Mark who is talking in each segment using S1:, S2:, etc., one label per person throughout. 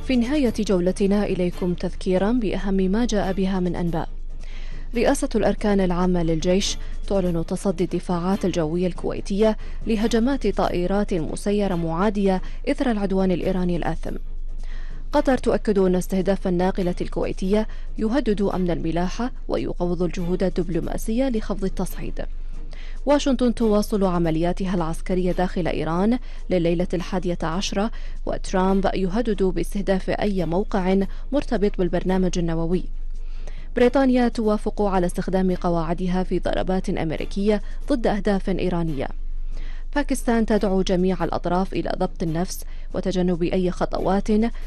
S1: في نهاية جولتنا إليكم تذكيرا بأهم ما جاء بها من أنباء. رئاسة الأركان العامة للجيش تعلن تصدي الدفاعات الجوية الكويتية لهجمات طائرات مسيرة معادية إثر العدوان الإيراني الآثم. قطر تؤكد أن استهداف الناقلة الكويتية يهدد أمن الملاحة ويقوض الجهود الدبلوماسية لخفض التصعيد. واشنطن تواصل عملياتها العسكرية داخل إيران لليلة 11، وترامب يهدد باستهداف أي موقع مرتبط بالبرنامج النووي. بريطانيا توافق على استخدام قواعدها في ضربات أمريكية ضد أهداف إيرانية. باكستان تدعو جميع الأطراف إلى ضبط النفس وتجنب أي خطوات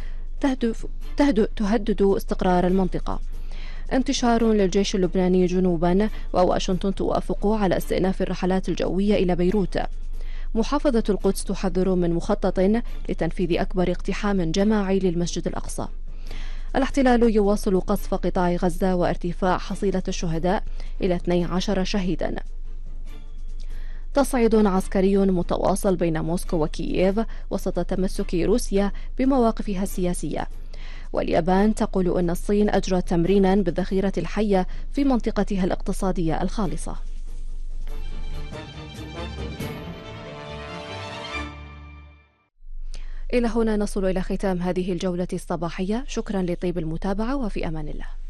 S1: تهدد استقرار المنطقة. انتشار للجيش اللبناني جنوبا، وواشنطن توافق على استئناف الرحلات الجوية إلى بيروت. محافظة القدس تحذر من مخطط لتنفيذ أكبر اقتحام جماعي للمسجد الأقصى. الاحتلال يواصل قصف قطاع غزة وارتفاع حصيلة الشهداء إلى 12 شهيدا. تصعيد عسكري متواصل بين موسكو وكييف وسط تمسك روسيا بمواقفها السياسية. واليابان تقول أن الصين أجرت تمرينا بالذخيرة الحية في منطقتها الاقتصادية الخالصة. إلى هنا نصل إلى ختام هذه الجولة الصباحية. شكرا لطيب المتابعة وفي أمان الله.